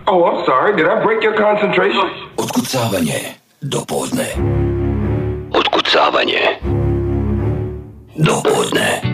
Oh, I'm sorry. Did I break your concentration? Otkucavanje do podne. Otkucavanje do podne.